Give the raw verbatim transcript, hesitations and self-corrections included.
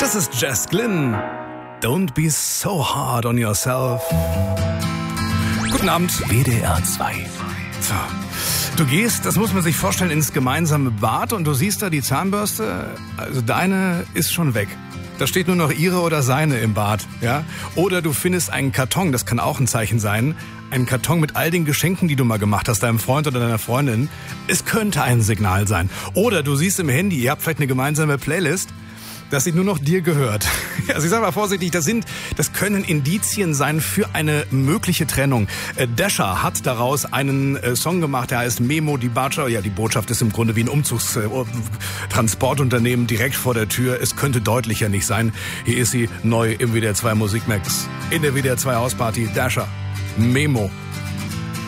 Das ist Jess Glynn. Don't be so hard on yourself. Guten Abend. W D R zwei. So. Du gehst, das muss man sich vorstellen, ins gemeinsame Bad und du siehst da die Zahnbürste. Also deine ist schon weg. Da steht nur noch ihre oder seine im Bad, ja? Oder du findest einen Karton, das kann auch ein Zeichen sein. Einen Karton mit all den Geschenken, die du mal gemacht hast, deinem Freund oder deiner Freundin. Es könnte ein Signal sein. Oder du siehst im Handy, ihr habt vielleicht eine gemeinsame Playlist, dass sie nur noch dir gehört. Also ich sage mal vorsichtig, das sind, das können Indizien sein für eine mögliche Trennung. Äh, Dasher hat daraus einen äh, Song gemacht, der heißt Memo, die Botschaft. Ja, die Botschaft ist im Grunde wie ein Umzugstransportunternehmen direkt vor der Tür. Es könnte deutlicher nicht sein. Hier ist sie neu im W D R zwei Musikmax. In der W D R zwei Hausparty. Dasher. Memo.